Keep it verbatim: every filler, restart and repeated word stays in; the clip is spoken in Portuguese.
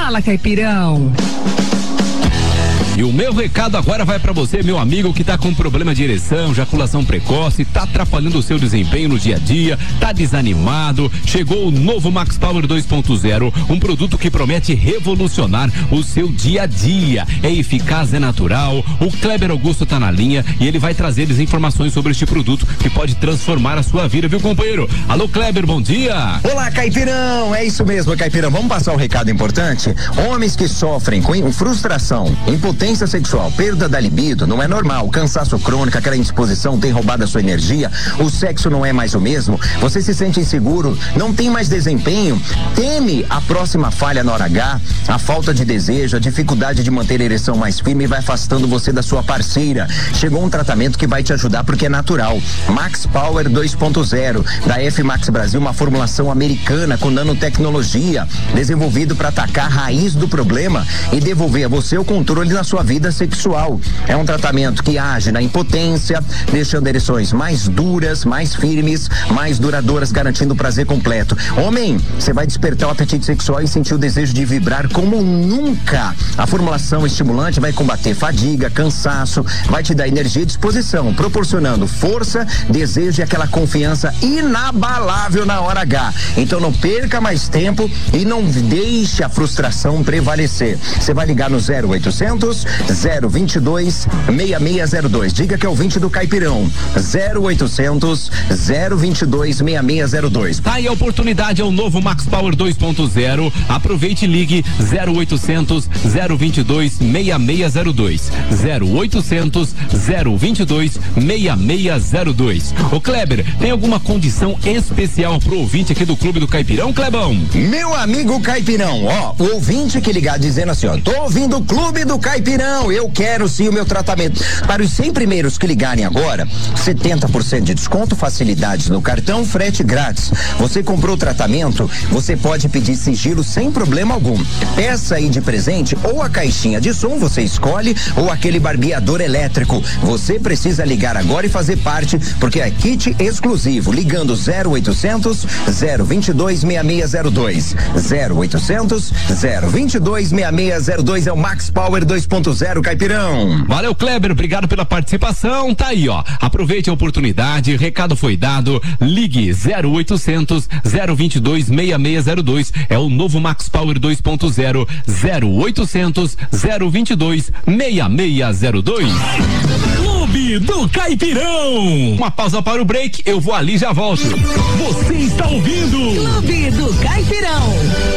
Fala, Caipirão. E o meu recado agora vai pra você, meu amigo, que tá com problema de ereção, ejaculação precoce, tá atrapalhando o seu desempenho no dia a dia, tá desanimado. Chegou o novo Max Power dois ponto zero, um produto que promete revolucionar o seu dia a dia. É eficaz, é natural. O Kleber Augusto tá na linha e ele vai trazer as informações sobre este produto que pode transformar a sua vida, viu, companheiro? Alô, Kleber, bom dia. Olá, Caipirão, é isso mesmo, Caipirão. Vamos passar um recado importante? Homens que sofrem com frustração, impotência sexual, perda da libido, não é normal, cansaço crônico, aquela indisposição tem roubado a sua energia, o sexo não é mais o mesmo, você se sente inseguro, não tem mais desempenho, teme a próxima falha na hora H, a falta de desejo, a dificuldade de manter a ereção mais firme vai afastando você da sua parceira. Chegou um tratamento que vai te ajudar porque é natural. Max Power dois ponto zero da F Max Brasil, uma formulação americana com nanotecnologia, desenvolvido para atacar a raiz do problema e devolver a você o controle na sua vida sexual. É um tratamento que age na impotência, deixando ereções mais duras, mais firmes, mais duradouras, garantindo o prazer completo. Homem, você vai despertar o apetite sexual e sentir o desejo de vibrar como nunca. A formulação estimulante vai combater fadiga, cansaço, vai te dar energia e disposição, proporcionando força, desejo e aquela confiança inabalável na hora H. Então não perca mais tempo e não deixe a frustração prevalecer. Você vai ligar no zero oitocentos, zero vinte e dois, seis seis zero dois. Diga que é o vinte do Caipirão. zero oitocentos, zero vinte e dois, seis seis zero dois. Tá aí a oportunidade, é o novo Max Power dois ponto zero. Aproveite e ligue zero oitocentos, zero vinte e dois, seis seis zero dois. zero oitocentos, zero vinte e dois, seis seis zero dois. Ô Kleber, tem alguma condição especial pro ouvinte aqui do Clube do Caipirão, Clebão? Meu amigo Caipirão, ó, o ouvinte que ligar dizendo assim, ó, tô ouvindo o Clube do Caipirão, eu quero sim o meu tratamento. Para os cem primeiros que ligarem agora, setenta por cento de desconto, facilidades no cartão, frete grátis. Você comprou o tratamento, você pode pedir sigilo sem problema algum. Peça aí de presente ou a caixinha de som, você escolhe, ou aquele barbeador elétrico. Você precisa ligar agora e fazer parte, porque é kit exclusivo. Ligando zero oitocentos, zero vinte e dois, seis seis zero dois. zero oitocentos, zero vinte e dois, seis seis zero dois é o Max Power dois ponto zero, Caipirão. Valeu, Kleber, obrigado pela participação. Tá aí, ó. Aproveite a oportunidade, recado foi dado. Ligue zero oitocentos, zero vinte e dois, seis seis zero dois. É o novo Max Power dois ponto zero. zero oitocentos, zero vinte e dois, seis seis zero dois. Clube do Caipirão. Uma pausa para o break, eu vou ali e já volto. Você está ouvindo Clube do Caipirão.